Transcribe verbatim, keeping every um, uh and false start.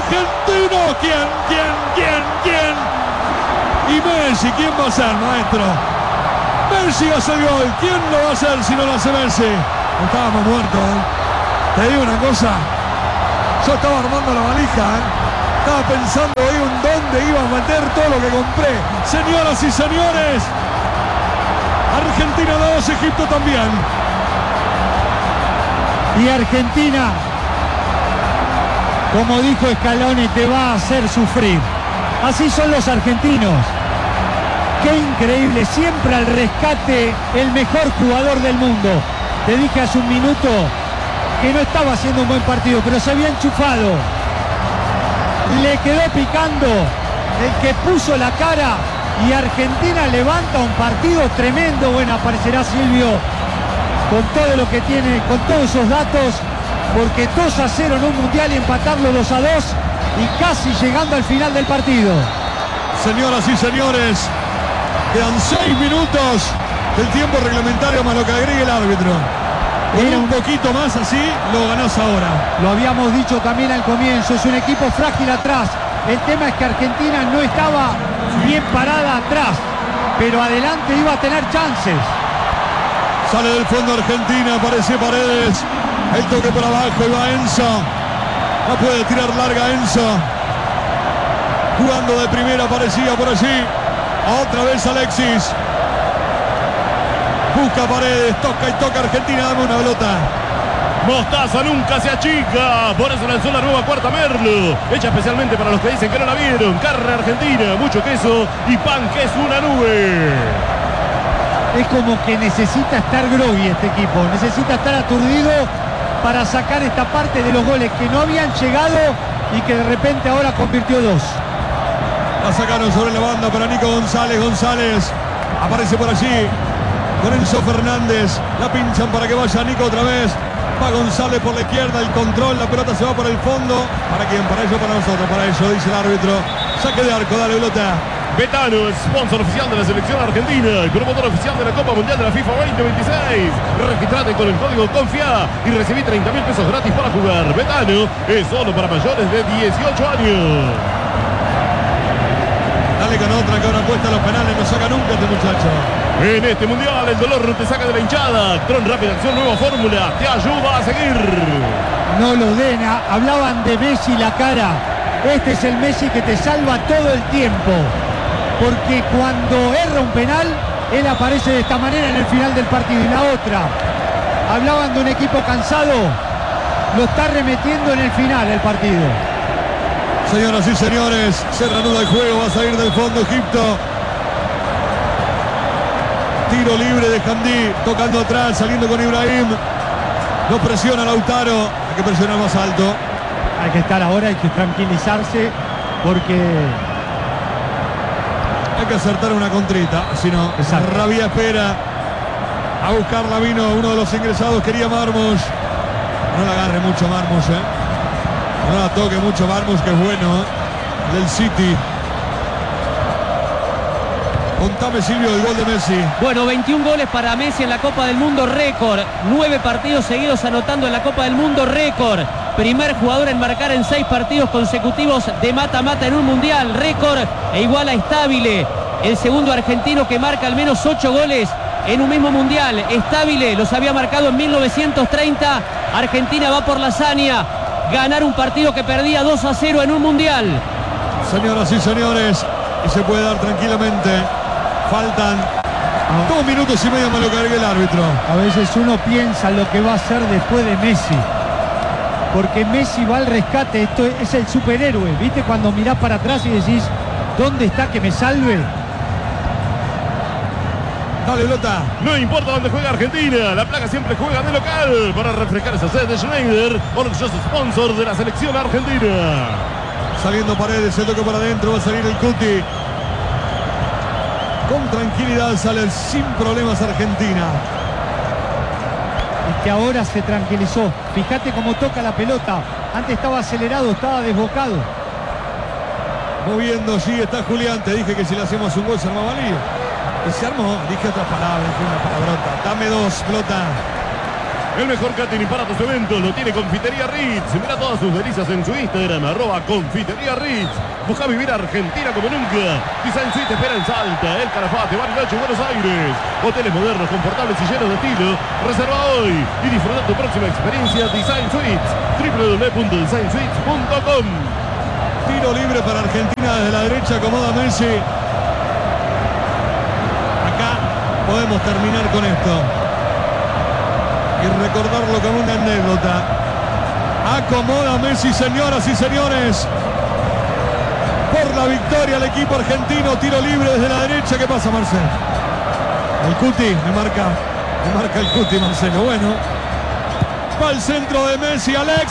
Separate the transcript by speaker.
Speaker 1: argentino. ¿Quién? ¿Quién? ¿Quién? ¿Quién? Y Messi, ¿quién va a ser, maestro? Messi hace el gol. ¿Quién lo va a hacer si no lo hace Messi? Estábamos muertos, ¿eh? Te digo una cosa. Yo estaba armando la valija, ¿eh? Estaba pensando hoy en dónde iba a meter todo lo que compré. Señoras y señores, Argentina dos, Egipto también.
Speaker 2: Y Argentina, como dijo Scaloni, te va a hacer sufrir. Así son los argentinos. Qué increíble, siempre al rescate el mejor jugador del mundo. Te dije hace un minuto que no estaba haciendo un buen partido, pero se había enchufado. Le quedó picando el que puso la cara y Argentina levanta un partido tremendo. Bueno, aparecerá Silvio con todo lo que tiene, con todos esos datos, porque dos a cero en un mundial y empatarlo dos a dos y casi llegando al final del partido.
Speaker 1: Señoras y señores, quedan seis minutos del tiempo reglamentario más lo que agregue el árbitro. Con un poquito más así, lo ganás ahora.
Speaker 2: Lo habíamos dicho también al comienzo, es un equipo frágil atrás. El tema es que Argentina no estaba bien parada atrás, pero adelante iba a tener chances.
Speaker 1: Sale del fondo Argentina, aparece Paredes. El toque por abajo y va Enzo. No puede tirar larga Enzo. Jugando de primera, aparecía por allí. Otra vez Alexis. Busca Paredes, toca y toca Argentina, dame una pelota.
Speaker 3: Mostaza nunca se achica, por eso lanzó la nueva cuarta Merlo, hecha especialmente para los que dicen que no la vieron. Carne argentina, mucho queso y pan que es una nube.
Speaker 2: Es como que necesita estar groggy este equipo, necesita estar aturdido para sacar esta parte de los goles que no habían llegado y que de repente ahora convirtió dos.
Speaker 1: La sacaron sobre la banda para Nico González. González aparece por allí con Enzo Fernández. La pinchan para que vaya Nico otra vez. Va González por la izquierda, el control, la pelota se va por el fondo. ¿Para quién? Para ellos, para nosotros, para ellos, dice el árbitro. Saque de arco, dale pelota.
Speaker 3: Betano, sponsor oficial de la selección argentina y promotor oficial de la Copa Mundial de la FIFA veinte veintiséis. Registrate con el código CONFIA y recibí treinta mil pesos gratis para jugar. Betano es solo para mayores de dieciocho años.
Speaker 1: Dale con otra que ahora apuesta a los penales, no saca nunca este muchacho.
Speaker 3: En este mundial el dolor no te saca de la hinchada. Tron Rápida Acción, nueva fórmula, te ayuda a seguir.
Speaker 2: No lo den, hablaban de Messi la cara. Este es el Messi que te salva todo el tiempo. Porque cuando erra un penal, él aparece de esta manera en el final del partido. Y la otra, hablaban de un equipo cansado, lo está remetiendo en el final del partido.
Speaker 1: Señoras y señores, se reanuda el juego, va a salir del fondo Egipto. Tiro libre de Hamdi, tocando atrás, saliendo con Ibrahim. No presiona Lautaro, hay que presionar más alto.
Speaker 2: Hay que estar ahora, hay que tranquilizarse, porque
Speaker 1: hay que acertar una contrita, si no, Rabia espera a buscarla, vino uno de los ingresados, quería Marmos. No la agarre mucho Marmos, eh. No la toque mucho Marmos, que es bueno, eh, del City. Contame, Silvio, el gol de Messi.
Speaker 4: Bueno, veintiún goles para Messi en la Copa del Mundo, récord. Nueve partidos seguidos anotando en la Copa del Mundo, récord. Primer jugador en marcar en seis partidos consecutivos de mata-mata en un mundial, récord, e igual a Stabile, el segundo argentino que marca al menos ocho goles en un mismo mundial. Stabile los había marcado en mil novecientos treinta. Argentina va por la hazaña, ganar un partido que perdía dos a cero en un mundial.
Speaker 1: Señoras y señores, y se puede dar tranquilamente. Faltan ah. dos minutos y medio más lo que agregue el árbitro.
Speaker 2: A veces uno piensa lo que va a hacer después de Messi, porque Messi va al rescate. Esto es el superhéroe, ¿viste? Cuando mirás para atrás y decís, ¿dónde está que me salve?
Speaker 1: Dale, pelota.
Speaker 3: No importa dónde juega Argentina, la placa siempre juega de local. Para refrescar esa sed de Schneider, orgulloso sponsor de la selección argentina.
Speaker 1: Saliendo Paredes, se toca para adentro, va a salir el Cuti. Con tranquilidad sale sin problemas Argentina.
Speaker 2: Es que ahora se tranquilizó. Fíjate cómo toca la pelota. Antes estaba acelerado, estaba desbocado.
Speaker 1: Moviendo, sí, está Julián. Te dije que si le hacemos un gol se armaba lío. Y se armó, dije otras palabras, dije una palabrota. Dame dos, pelota.
Speaker 3: El mejor catering para tus eventos lo tiene Confitería Ritz. Mira todas sus delicias en su Instagram, arroba Confitería Ritz. Busca vivir Argentina como nunca. Design Suite te espera en Salta, El Calafate, Bariloche, Buenos Aires. Hoteles modernos, confortables y llenos de estilo. Reserva hoy y disfruta tu próxima experiencia Design Suites. w w w punto design suites punto com.
Speaker 1: Tiro libre para Argentina desde la derecha, acomoda Messi. Acá podemos terminar con esto y recordarlo como una anécdota. Acomoda Messi, señoras y señores, por la victoria al equipo argentino. Tiro libre desde la derecha. ¿Qué pasa, Marcelo? El Cuti me marca, me marca el Cuti, Marcelo. Bueno, va al centro de Messi, Alex.